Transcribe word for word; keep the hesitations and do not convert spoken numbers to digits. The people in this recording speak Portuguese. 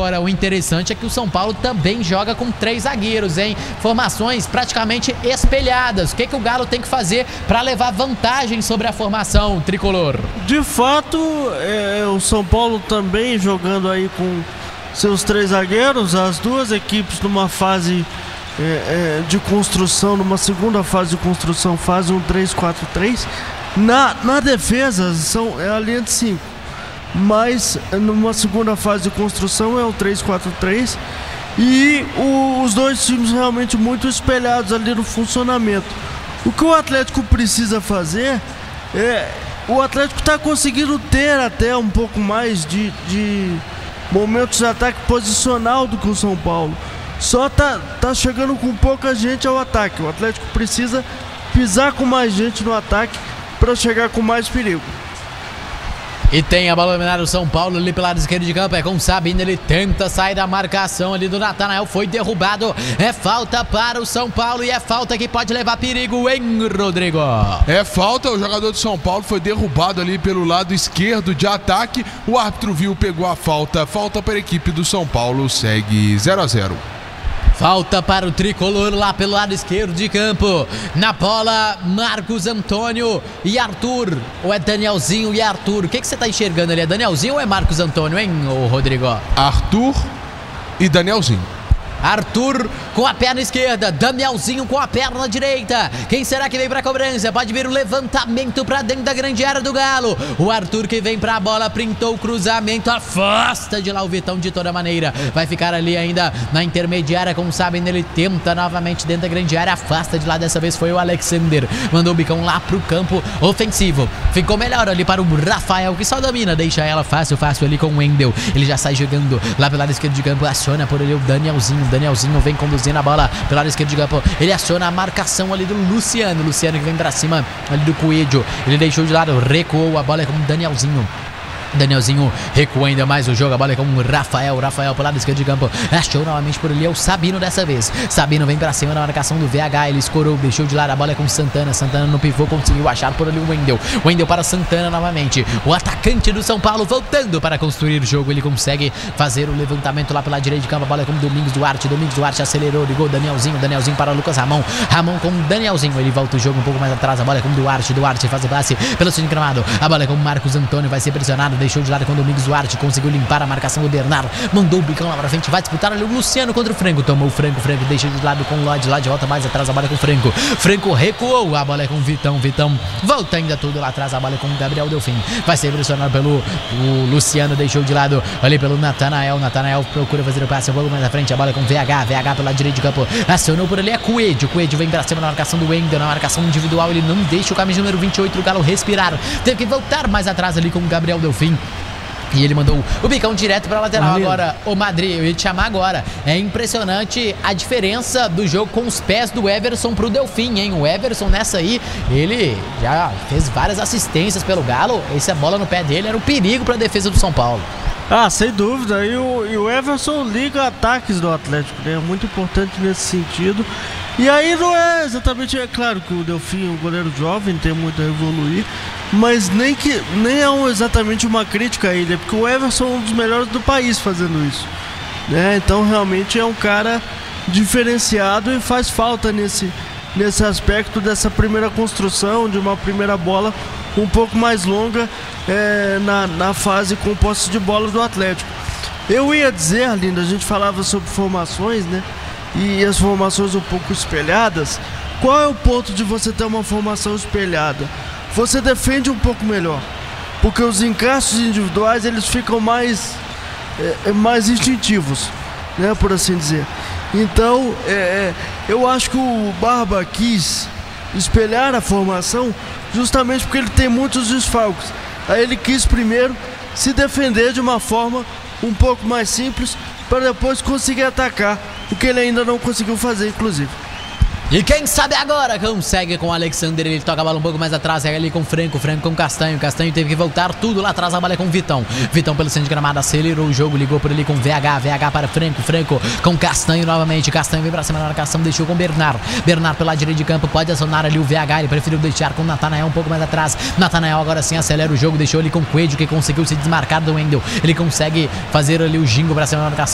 Agora, o interessante é que o São Paulo também joga com três zagueiros, hein? Formações praticamente espelhadas. O que, que o Galo tem que fazer para levar vantagem sobre a formação tricolor? De fato, é, o São Paulo também jogando aí com seus três zagueiros, as duas equipes numa fase é, é, de construção, numa segunda fase de construção, fase um três quatro três. Na, na defesa são, é a linha de cinco, mas numa segunda fase de construção é o três quatro três, e o, os dois times realmente muito espelhados ali no funcionamento. O que o Atlético precisa fazer é, o Atlético está conseguindo ter até um pouco mais de, de momentos de ataque posicional do que o São Paulo, só tá, tá chegando com pouca gente ao ataque. O Atlético precisa pisar com mais gente no ataque para chegar com mais perigo. E tem a bola dominada do São Paulo ali pelo lado esquerdo de campo, é com o Sabino, ele tenta sair da marcação ali do Natanael, foi derrubado, é falta para o São Paulo e é falta que pode levar perigo, hein, Rodrigo? É falta, o jogador do São Paulo foi derrubado ali pelo lado esquerdo de ataque, o árbitro viu, pegou a falta, falta para a equipe do São Paulo, segue zero a zero. Falta para o tricolor lá pelo lado esquerdo de campo. Na bola, Marcos Antônio e Arthur. Ou é Danielzinho e Arthur? O que, que você está enxergando ali? É Danielzinho ou é Marcos Antônio, hein, ô Rodrigo? Arthur e Danielzinho. Arthur com a perna esquerda, Danielzinho com a perna direita. Quem será que vem pra cobrança? Pode vir o levantamento pra dentro da grande área do Galo. O Arthur que vem pra bola, printou o cruzamento, afasta de lá o Vitão de toda maneira. Vai ficar ali ainda na intermediária com o Sabino, ele tenta novamente dentro da grande área, afasta de lá, dessa vez foi o Alexander. Mandou o bicão lá pro campo ofensivo. Ficou melhor ali para o Rafael, que só domina, deixa ela fácil, fácil ali com o Wendel. Ele já sai jogando lá pelo lado esquerdo de campo, aciona por ali o Danielzinho. Danielzinho vem conduzindo a bola pelo lado esquerdo de campo. Ele aciona a marcação ali do Luciano. Luciano que vem pra cima ali do Coelho. Ele deixou de lado, recuou. A bola é com o Danielzinho. Danielzinho recua ainda mais o jogo, a bola é com o Rafael, Rafael pro lado esquerdo de campo, achou novamente por ali, é o Sabino dessa vez, Sabino vem pra cima na marcação do V H, ele escorou, deixou de lado, a bola é com o Santana, Santana no pivô, conseguiu achar por ali o Wendel, Wendel para Santana novamente, o atacante do São Paulo voltando para construir o jogo, ele consegue fazer o levantamento lá pela direita de campo, a bola é com o Domingos Duarte, Domingos Duarte acelerou, ligou, Danielzinho, Danielzinho para Lucas Ramon, Ramon com o Danielzinho, ele volta o jogo um pouco mais atrás, a bola é com o Duarte, Duarte faz o passe pelo centro de gramado, a bola é com o Marcos Antônio, vai ser pressionado, deixou de lado com o Domingos Duarte, conseguiu limpar a marcação do Bernardo, mandou o bicão lá pra frente, vai disputar ali o Luciano contra o Franco, tomou o Franco, Franco deixa de lado com o Lodge, Lodge volta mais atrás, a bola é com o Franco, Franco recuou, a bola é com o Vitão, Vitão volta ainda tudo lá atrás, a bola é com o Gabriel Delfim, vai ser pressionado pelo o Luciano, deixou de lado ali pelo Natanael, Natanael procura fazer o passe um pouco mais à frente, a bola é com o V H, V H pela direita de campo, acionou por ali é Coelho, Coelho vem pra cima na marcação do Wendel, na marcação individual, ele não deixa o camisa número vinte e oito do Galo respirar, teve que voltar mais atrás ali com o Gabriel Delfim. E ele mandou o bicão direto para a lateral. Valeu. Agora, ô Madri, eu ia te chamar agora. É impressionante a diferença do jogo com os pés do Everson pro Delfim, hein? O Everson nessa aí, ele já fez várias assistências pelo Galo. Essa bola no pé dele era um perigo para a defesa do São Paulo. Ah, sem dúvida. E o, e o Everson liga ataques do Atlético, né? É muito importante nesse sentido. E aí não é exatamente, é claro que o Delfim é um goleiro jovem, tem muito a evoluir, mas nem, que, nem é um, exatamente uma crítica a ele, porque o Everson é um dos melhores do país fazendo isso, né? Então realmente é um cara diferenciado e faz falta nesse, nesse aspecto dessa primeira construção, de uma primeira bola um pouco mais longa é, na, na fase com posse de bola do Atlético. Eu ia dizer, Arlindo, a gente falava sobre formações, né? E as formações um pouco espelhadas. Qual é o ponto de você ter uma formação espelhada? Você defende um pouco melhor, porque os encaixes individuais eles ficam mais, é, mais instintivos, né, por assim dizer. Então, é, eu acho que o Barba quis espelhar a formação justamente porque ele tem muitos desfalques. Aí ele quis primeiro se defender de uma forma um pouco mais simples para depois conseguir atacar, o que ele ainda não conseguiu fazer, inclusive. E quem sabe agora consegue com o Alexander, ele toca a bola um pouco mais atrás, é ali com o Franco, Franco com o Castanho, Castanho teve que voltar tudo lá atrás, a bola é com o Vitão, Vitão pelo centro de gramado, acelerou o jogo, ligou por ali com o V H, V H para Franco, Franco com Castanho novamente, Castanho vem pra cima na marcação, deixou com o Bernardo, Bernardo pela direita de campo, pode acionar ali o V H, ele preferiu deixar com o Natanael um pouco mais atrás, Natanael agora sim acelera o jogo, deixou ali com o Coelho, que conseguiu se desmarcar do Wendel, ele consegue fazer ali o gingo pra cima na marcação,